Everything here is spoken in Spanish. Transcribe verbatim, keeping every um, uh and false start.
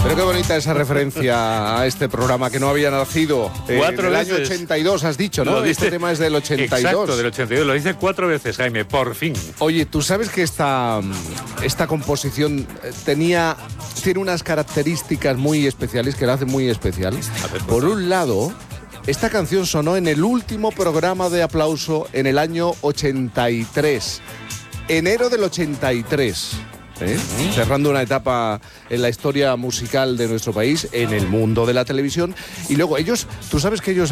Pero qué bonita esa referencia a este programa que no había nacido eh, cuatro en el veces. año ochenta y dos, has dicho, ¿no? Lo dice, este tema es del ochenta y dos. Exacto, del ochenta y dos. Lo dice cuatro veces, Jaime, por fin. Oye, ¿tú sabes que esta, esta composición tenía, tiene unas características muy especiales que la hacen muy especial? Por un lado, esta canción sonó en el último programa de Aplauso en el año ochenta y tres. Enero del ochenta y tres. ¿Eh? Cerrando una etapa en la historia musical de nuestro país, en el mundo de la televisión. Y luego ellos, tú sabes que ellos